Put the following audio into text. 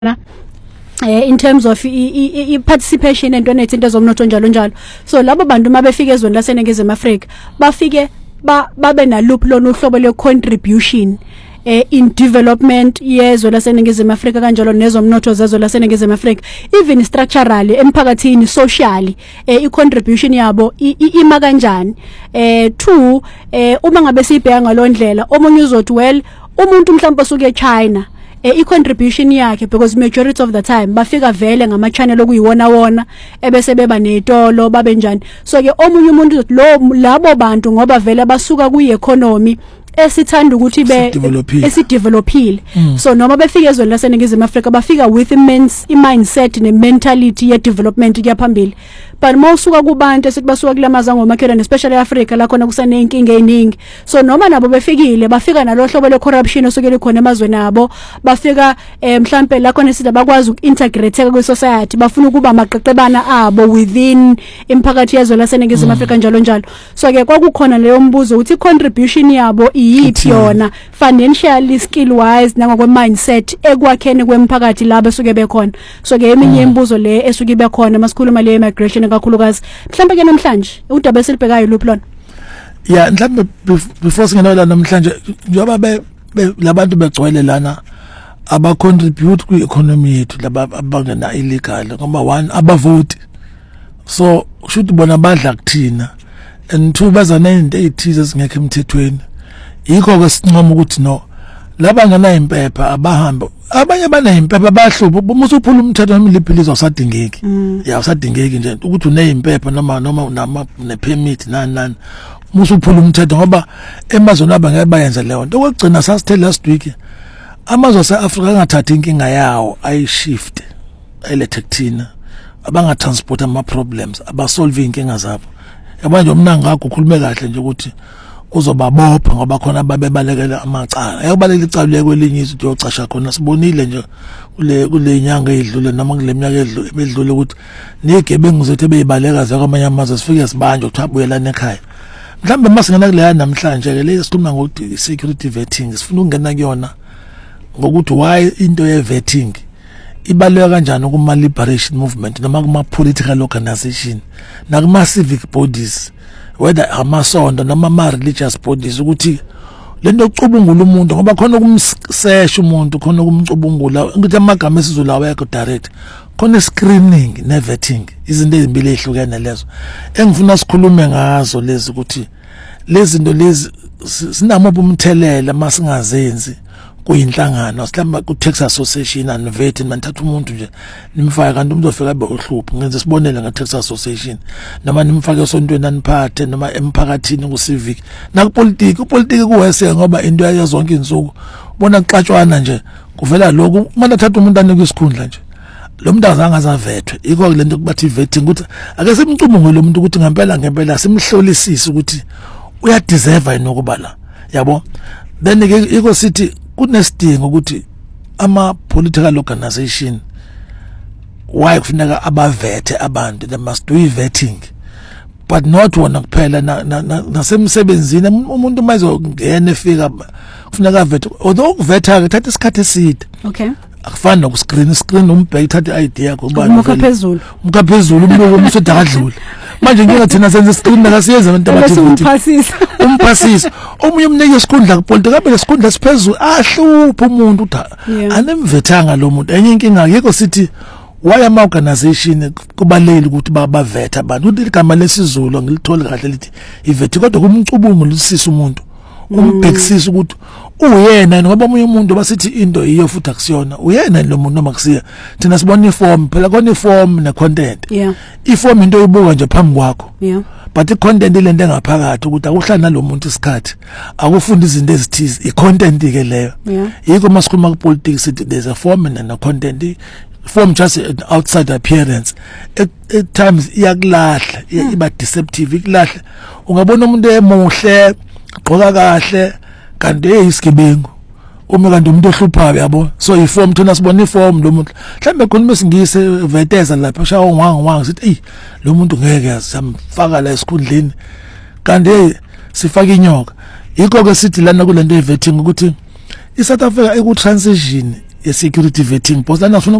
in terms of participation entweni ezinto zomnotho njalo njalo. So labo bantu mabefika ezweni laseNingizimu Afrika bafike babe na loop lona uhlobo le contribution in development yezwe laseNingizimu Afrika kanjalo nezomnotho zezwe laseNingizimu Afrika, even structurally emphakathini, socially i-contribution yabo ima kanjani. Two, uma ngabe sibheka ngalondlela omunye uzothi well umuntu mhlawumbe osuke eChina i-contribution yakhe, because majority of the time bafika vele ngama-channel okuyiwona wona ebese beba netolo babe njani. So ke omunye umuntu uzothi labo bantu ngoba vele basuka kuyi-economy esithanda ukuthi esidevelopile. So noma befika ezweni laseNingizimu Afrika bafika with i-mindset ne-mentality ye-development kuyaphambili. But mawusuka kubantu esithi basuka kulamaza ngomakhelwane especially eAfrika la khona kusanenkinga eziningi. So noma nabo befikile bafika nalo hlobo le-corruption osukele khona emazweni abo, bafika mhlambe la khona sithi bakwazi uku-integrate kwi-society, bafuna ukuba amaqeqebana abo within imphakathi yezwe laseNingizimu Afrika njalo njalo. So ke kwakukhona leyo mbuzo ukuthi i-contribution yabo iyiphi yona financially, skill wise nangokwe mindset ekwakheni kwemphakathi labo esuke bekhona. So ke eminye imibuzo le esuke bekhona masikhuluma le immigration kakhulukazi mhlambe ke namhlanje udaba esilibhekayo luplona. Yeah, mhlambe before singena la namhlanje njengoba labantu begcwele lana aba contribute ku economy yethu laba abangena illegal ngoba one abavoti, so should bona badla kuthina, and two bazana into ezithize singekho emthethweni. Yikho ke sinqoma ukuthi no laba ngana impepha abahambe, abanye bana impepha bahlupha musu uphula umthetho noma liphilizo asadingeki. Yeah, asadingeki nje ukuthi uneimpepha noma ne permit nani musu uphula umthetho ngoba emazweni abangeke bayenze leyo nto. Okugcina sasithe last week amazwe aseAfrika angathatha inkinga yawo ayishift elethe kuthina, abanga transport ama problems abasolve inkinga zabo. Yabona nje umna ngakho ukhulume kahle nje ukuthi uzobabopha ngoba khona ababebalekela amacala. Ayabaleka icala kwelinye izinto yocasha khona sibonile nje kule nyanga edlule noma kule minyaka edlule ukuthi negebengu zethu beyibaleka zakwamanye amazwe sifike sibanjwe ukuthi abuyelana ekhaya. Mhlambe masingena kuleya namhlanje ke le sikhuluma ngokuthi security vetting sifuna ukungena kuyona ngokuthi why into ye vetting ibaleka kanjani kuma liberation movement noma kuma political organization na kuma civic bodies, whether amasonto noma ama religious bodies, ukuthi lento ucubungula umuntu ngoba khona ukumsesha umuntu, khona ukumcubungula ukuthi amagama esizulu awekho direct, khona screening ne vetting, izinto ezimbili ezihlukene lezo engifuna sikhulume ngazo lezi, ukuthi lezi zinto lezi sinamaphi umthelela masingazenzi kuyinhlangano sihlamba ku Tax Association and vetting manithatha umuntu nje nimfaka kanti umuntu ofika abe uhlupho. Ngenze sibonele nga Tax Association noma nimfake esontweni aniphathe noma emphakathini ku civic na ku politics kuwese ngoba into yayo zonke insuku bona kuxatshwana nje kuvela lokhu uma nathatha umuntu anika isikhundla nje lo muntu azangazavethwe. Yikho ke lento kubathi vetting ukuthi ake simcubungule lo muntu ukuthi ngempela simhlolisise ukuthi uya deserve yini ukuba la, yabo. Then ke yikho sithi kunesidingo ukuthi ama political organization why kufuneka abavethe abantu, they must do vetting, but not wona kuphela nasemsebenzini umuntu mayizongena efika kufuneka avethe, although ukuvetha thatha isikhathi eside. Okay, akufani nokuscreen umbheki thatha ID yakho ubani umka phezulu umbuko umsodha kadlula. Manje ngeke thina senze screen nakasiyenza abantu abathi umphasisa omunye umnike isikhundla kupolitiki abe lesikhundla siphezulu ahlupha umuntu uthi anemvethanga lo muntu. Enye inkinga yekho sithi why ama organization kubaleli ukuthi bavetha abantu, ukuthi igama lesizulu ngilithola kahle lithi ivethi, kodwa kumcubungu lusisa umuntu umbhekisisa ukuthi uyena ngoba omunye umuntu basithi into iyo futhi akusiyona uyena lo muntu noma kusiya thina sibona iform phela khona iform ne content. Yeah, iform into oyibuka nje phambi kwakho. Yeah, but i-content ilento engaphakathi ukuthi akuhlala nalomuntu isikhathi akufunda izinto ezithize, i-content ke leyo. Yikho masikhuluma ku-politics sithi there's a form and a content. Form just an outside appearance at times iyakulahla, iba deceptive, ikulahla ungabona umuntu emuhle gqoka kahle kanti eyisigebengu uma kanti umuntu ohluphayo, yabo. So iform thina sibona iform lo muntu mhlambe khona mesingise veteza lapha shawo ngwangu sithi lo muntu ngeke samfaka la esikhundleni kanti sifaka inyoka. Yikho ke sithi lana kulento evetting ukuthi iSouth Africa eku transition ye security vetting because lana